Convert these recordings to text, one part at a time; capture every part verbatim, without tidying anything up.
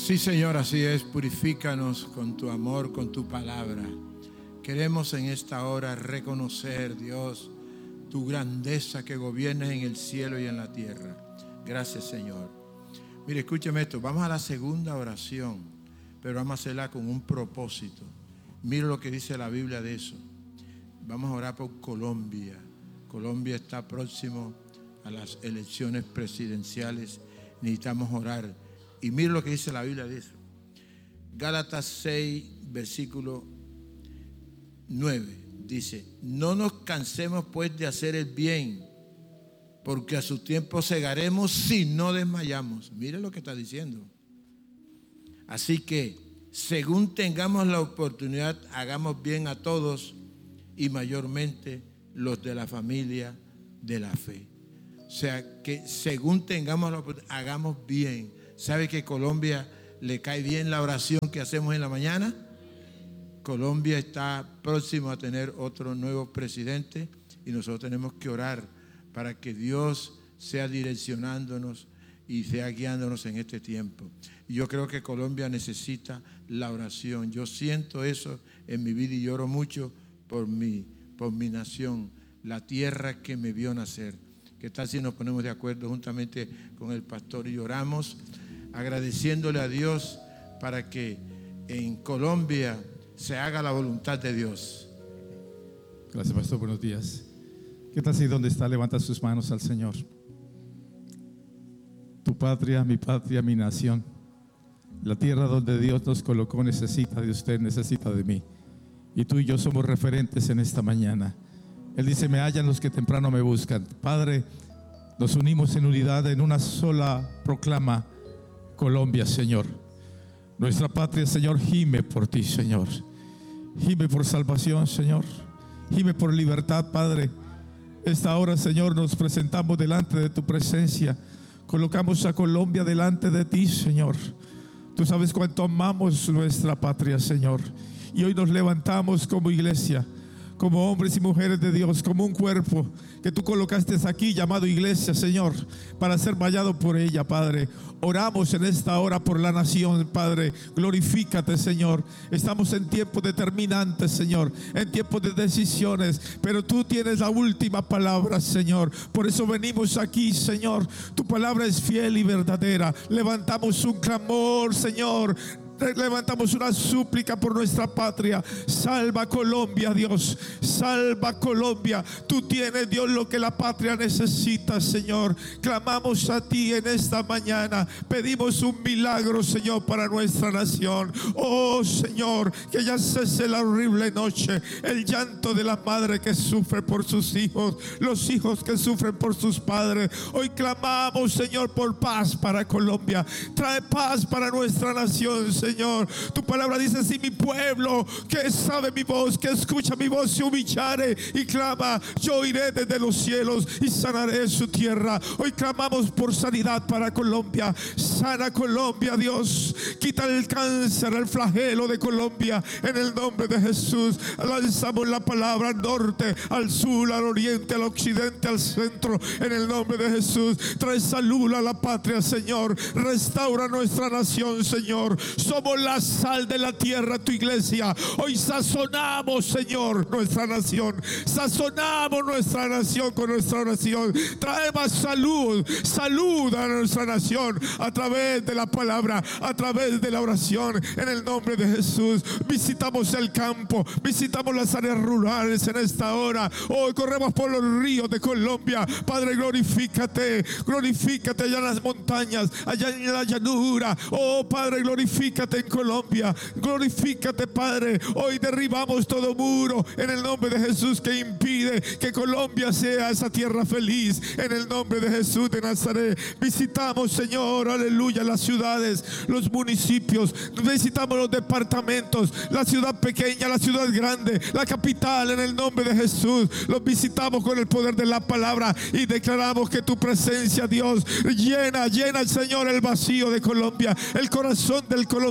Sí, Señor, así es. Purifícanos con tu amor, con tu palabra. Queremos en esta hora reconocer, Dios, tu grandeza que gobierna en el cielo y en la tierra. Gracias, Señor. Mire, escúcheme esto. Vamos a la segunda oración, pero vamos a hacerla con un propósito. Mire lo que dice la Biblia de eso. Vamos a orar por Colombia. Colombia está próximo a las elecciones presidenciales. Necesitamos orar. Y mire lo que dice la Biblia de eso. Gálatas seis, versículo nueve. Dice: no nos cansemos pues de hacer el bien, porque a su tiempo segaremos si no desmayamos. Mire lo que está diciendo. Así que, según tengamos la oportunidad, hagamos bien a todos y mayormente los de la familia de la fe. O sea, que según tengamos la oportunidad, hagamos bien. ¿Sabe que Colombia le cae bien la oración que hacemos en la mañana? Colombia está próximo a tener otro nuevo presidente y nosotros tenemos que orar para que Dios sea direccionándonos y sea guiándonos en este tiempo. Y yo creo que Colombia necesita la oración. Yo siento eso en mi vida y lloro mucho por mi, por mi nación, la tierra que me vio nacer. ¿Qué tal si nos ponemos de acuerdo juntamente con el pastor y oramos, agradeciéndole a Dios para que en Colombia se haga la voluntad de Dios? Gracias, pastor. Buenos días. ¿Qué tal si donde está levanta sus manos al Señor? Tu patria, mi patria, mi nación, la tierra donde Dios nos colocó necesita de usted, necesita de mí. Y tú y yo somos referentes en esta mañana. Él dice: me hallan los que temprano me buscan. Padre, nos unimos en unidad en una sola proclama. Colombia, Señor, nuestra patria, Señor, gime por ti, Señor. Gime por salvación, Señor. Gime por libertad, Padre. Esta hora, Señor, nos presentamos delante de tu presencia. Colocamos a Colombia delante de ti, Señor. Tú sabes cuánto amamos nuestra patria, Señor. Y hoy nos levantamos como iglesia, como hombres y mujeres de Dios, como un cuerpo que tú colocaste aquí llamado iglesia, Señor, para ser vallado por ella, Padre. Oramos en esta hora por la nación, Padre. Glorifícate, Señor. Estamos en tiempos determinantes, Señor, en tiempos de decisiones, pero tú tienes la última palabra, Señor. Por eso venimos aquí, Señor. Tu palabra es fiel y verdadera. Levantamos un clamor, Señor. Levantamos una súplica por nuestra patria. Salva Colombia, Dios. Salva Colombia. Tú tienes, Dios, lo que la patria necesita, Señor. Clamamos a ti en esta mañana. Pedimos un milagro, Señor, para nuestra nación. Oh, Señor, que ya cese la horrible noche, el llanto de la madre que sufre por sus hijos, los hijos que sufren por sus padres. Hoy clamamos, Señor, por paz para Colombia. Trae paz para nuestra nación, Señor. Señor, tu palabra dice: si mi pueblo que sabe mi voz, que escucha mi voz, se humillare y clama, yo iré desde los cielos y sanaré su tierra. Hoy clamamos por sanidad para Colombia. Sana Colombia, Dios. Quita el cáncer, el flagelo de Colombia, en el nombre de Jesús. Lanzamos la palabra al norte, al sur, al oriente, al occidente, al centro, en el nombre de Jesús. Trae salud a la patria, Señor. Restaura nuestra nación, Señor. Somos la sal de la tierra, tu iglesia. Hoy sazonamos, Señor, nuestra nación. Sazonamos nuestra nación con nuestra oración. Traemos salud, salud a nuestra nación a través de la palabra, a través de la oración, en el nombre de Jesús. Visitamos el campo, visitamos las áreas rurales en esta hora. Hoy corremos por los ríos de Colombia. Padre, glorifícate, glorifícate allá en las montañas, allá en la llanura. Oh, Padre, glorifícate en Colombia. Glorifícate, Padre. Hoy derribamos todo muro en el nombre de Jesús que impide que Colombia sea esa tierra feliz, en el nombre de Jesús de Nazaret. Visitamos, Señor, aleluya, las ciudades, los municipios, visitamos los departamentos, la ciudad pequeña, la ciudad grande, la capital, en el nombre de Jesús. Los visitamos con el poder de la palabra y declaramos que tu presencia, Dios, llena, llena, Señor, el vacío de Colombia, el corazón del colombiano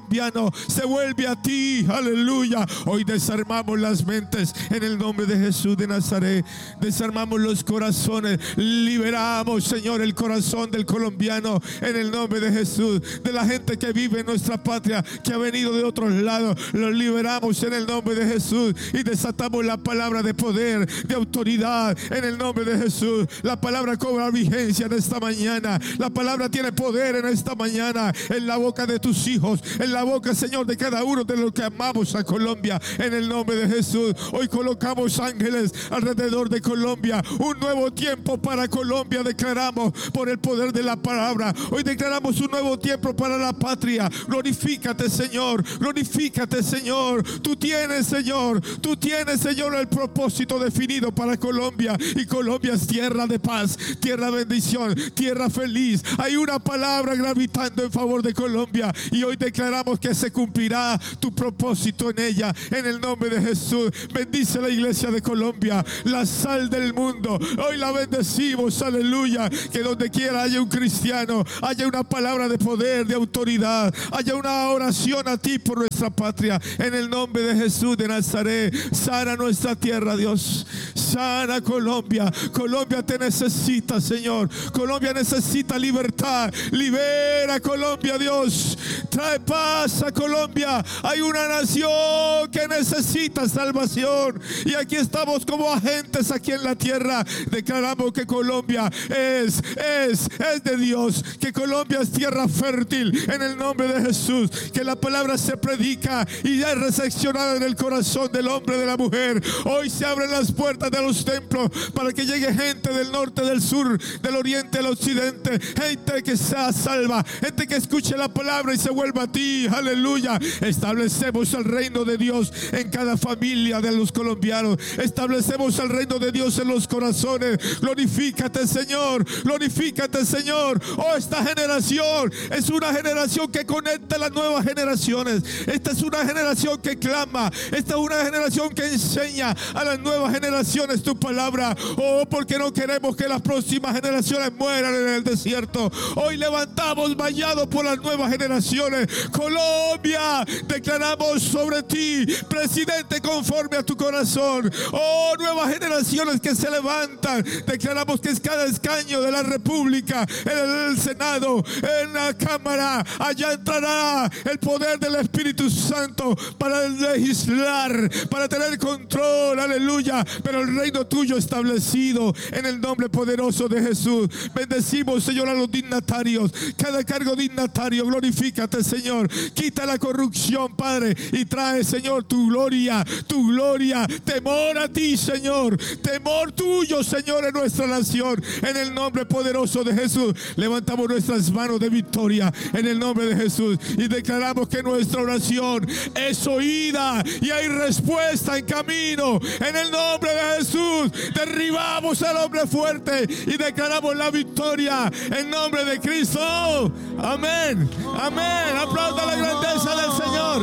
colombiano se vuelve a ti. Aleluya. Hoy desarmamos las mentes en el nombre de Jesús de Nazaret. Desarmamos los corazones. Liberamos, Señor, el corazón del colombiano en el nombre de Jesús. De la gente que vive en nuestra patria, que ha venido de otros lados, los liberamos en el nombre de Jesús y desatamos la palabra de poder, de autoridad en el nombre de Jesús. La palabra cobra vigencia en esta mañana. La palabra tiene poder en esta mañana, en la boca de tus hijos, en la boca, Señor, de cada uno de los que amamos a Colombia en el nombre de Jesús. Hoy colocamos ángeles alrededor de Colombia. Un nuevo tiempo para Colombia declaramos por el poder de la palabra. Hoy declaramos un nuevo tiempo para la patria. Glorifícate, Señor. Glorifícate, Señor. Tú tienes, Señor. Tú tienes, Señor, el propósito definido para Colombia. Y Colombia es tierra de paz, tierra de bendición, tierra feliz. Hay una palabra gravitando en favor de Colombia. Y hoy declaramos que se cumplirá tu propósito en ella. En el nombre de Jesús. Bendice la iglesia de Colombia, la sal del mundo. Hoy la bendecimos. Aleluya. Que donde quiera haya un cristiano, haya una palabra de poder, de autoridad, haya una oración a ti por nuestra patria. En el nombre de Jesús de Nazaret. Sana nuestra tierra, Dios. Sana Colombia. Colombia te necesita, Señor. Colombia necesita libertad. Libera Colombia, Dios. Trae paz a Colombia. Hay una nación que necesita salvación. Y aquí estamos como agentes aquí en la tierra. Declaramos que Colombia es, es, es de Dios. Que Colombia es tierra fértil en el nombre de Jesús. Que la palabra se predica y ya es recepcionada en el corazón del hombre, de la mujer. Hoy se abren las puertas de los templos para que llegue gente del norte, del sur, del oriente, del occidente. Gente que sea salva, gente que escuche la palabra y se vuelva a ti. Aleluya. Establecemos el reino de Dios en cada familia de los colombianos. Establecemos el reino de Dios en los corazones. Glorifícate, Señor. Glorifícate, Señor. Oh, esta generación es una generación que conecta a las nuevas generaciones. Esta es una generación que clama. Esta es una generación que enseña a las nuevas generaciones tu palabra. Oh, porque no queremos que las próximas generaciones mueran en el desierto. Hoy levantamos vallado por las nuevas generaciones. Colombia, declaramos sobre ti, presidente conforme a tu corazón. Oh, nuevas generaciones que se levantan. Declaramos que es cada escaño de la República, en el Senado, en la Cámara. Allá entrará el poder del Espíritu Santo para legislar, para tener control. Aleluya. Pero el reino tuyo establecido en el nombre poderoso de Jesús. Bendecimos, Señor, a los dignatarios. Cada cargo dignatario, glorifícate, Señor. Quita la corrupción, Padre, y trae, Señor, tu gloria, tu gloria. Temor a ti, Señor. Temor tuyo, Señor, en nuestra nación. En el nombre poderoso de Jesús. Levantamos nuestras manos de victoria en el nombre de Jesús y declaramos que nuestra oración es oída y hay respuesta en camino. En el nombre de Jesús derribamos al hombre fuerte y declaramos la victoria en nombre de Cristo. Amén. Amén. Aplauda la grandeza del Señor.